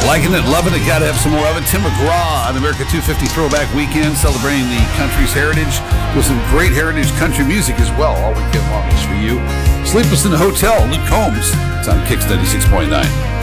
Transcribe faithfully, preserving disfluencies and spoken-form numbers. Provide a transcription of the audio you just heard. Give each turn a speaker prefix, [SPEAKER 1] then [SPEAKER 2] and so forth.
[SPEAKER 1] Liking it, loving it, gotta have some more of it. Tim McGraw on America two fifty Throwback Weekend, celebrating the country's heritage with some great heritage country music as well, all weekend long is for you. Sleepless in the Hotel, Luke Combs. It's on Kicks ninety-six point nine.